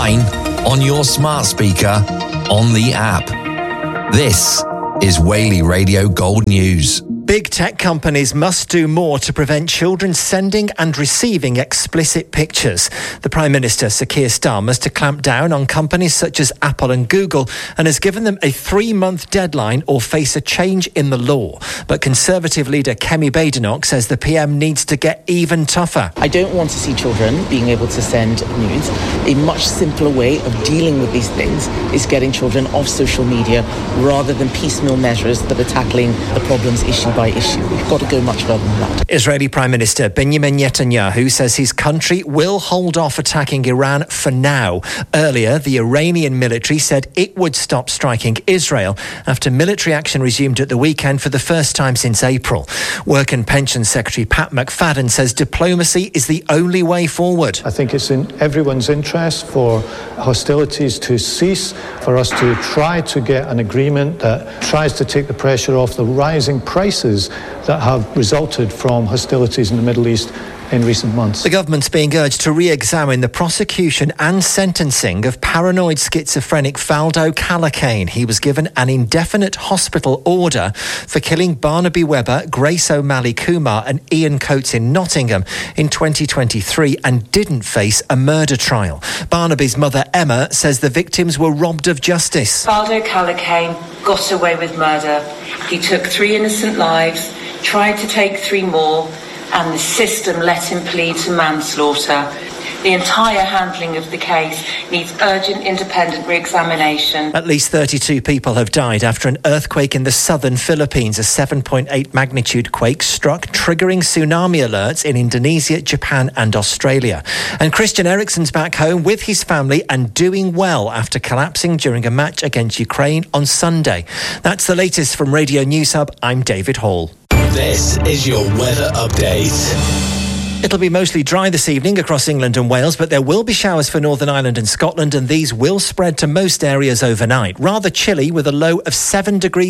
online, on your smart speaker, on the app. This is Whaley Radio Gold News. Big tech companies must do more to prevent children sending and receiving explicit pictures. The Prime Minister, Sir Keir Starmer, to clamp down on companies such as Apple and Google and has given them a 3-month deadline or face a change in the law. But Conservative leader Kemi Badenoch says the PM needs to get even tougher. I don't want to see children being able to send nudes. A much simpler way of dealing with these things is getting children off social media rather than piecemeal measures that are tackling the problems issue by issue. We've got to go much further than that. Israeli Prime Minister Benjamin Netanyahu says his country will hold off attacking Iran for now. Earlier, the Iranian military said it would stop striking Israel after military action resumed at the weekend for the first time since April. Work and Pensions Secretary Pat McFadden says diplomacy is the only way forward. I think it's in everyone's interest for hostilities to cease, for us to try to get an agreement that tries to take the pressure off the rising prices that have resulted from hostilities in the Middle East in recent months. The government's being urged to re-examine the prosecution and sentencing of paranoid schizophrenic Faldo Callacane. He was given an indefinite hospital order for killing Barnaby Webber, Grace O'Malley Kumar and Ian Coates in Nottingham in 2023 and didn't face a murder trial. Barnaby's mother Emma says the victims were robbed of justice. Faldo Callacane got away with murder. He took 3 innocent lives, tried to take 3 more, and the system let him plead to manslaughter. The entire handling of the case needs urgent independent re-examination. At least 32 people have died after an earthquake in the southern Philippines. A 7.8 magnitude quake struck, triggering tsunami alerts in Indonesia, Japan and Australia. And Christian Eriksen's back home with his family and doing well after collapsing during a match against Ukraine on Sunday. That's the latest from Radio News Hub. I'm David Hall. This is your weather update. It'll be mostly dry this evening across England and Wales, but there will be showers for Northern Ireland and Scotland, and these will spread to most areas overnight. Rather chilly with a low of 7 degrees